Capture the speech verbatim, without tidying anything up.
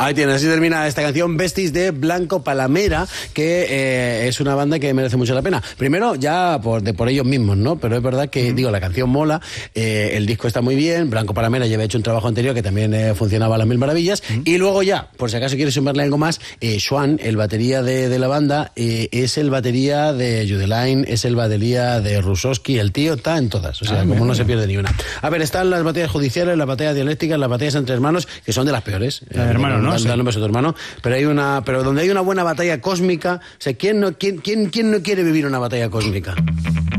Ahí tienes, así termina esta canción Besties de Blanco Palamera, que eh, es una banda que merece mucho la pena. Primero, ya por, de, por ellos mismos, ¿no? Pero es verdad que, mm. digo, la canción mola, eh, el disco está muy bien, Blanco Palamera ya había hecho un trabajo anterior que también eh, funcionaba a las mil maravillas, mm. y luego ya, por si acaso quieres sumarle algo más, eh, Schwan, el batería de, de la banda, eh, es el batería de Judeline, es el batería de Rusowski, el tío está en todas, o sea, ah, como bien. No se pierde ni una. A ver, están las batallas judiciales, las batallas dialécticas, las batallas entre hermanos, que son de las peores. La de hermano, ¿no? Sí. Un beso a tu hermano, pero hay una, pero donde hay una buena batalla cósmica, o sea, ¿quién no, quién, quién, quién no quiere vivir una batalla cósmica?